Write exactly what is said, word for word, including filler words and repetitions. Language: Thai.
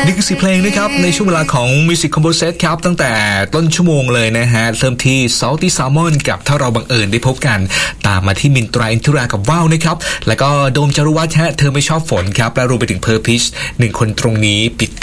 นี่คือสี่เพลงนะครับในช่วงเวลาของ Music Combo Set ครับตั้งแต่ต้นชั่วโมงเลยนะฮะเริ่มที่ Salty Salmon กับถ้าเราบังเอิญได้พบกันตามมาที่มินตราอินทุรากับว่าวนะครับแล้วก็โดมจารุวัฒน์ฮะเธอไม่ชอบฝนครับและรวมไปถึงเพอร์พิชหนึ่งคนตรงนี้ปิด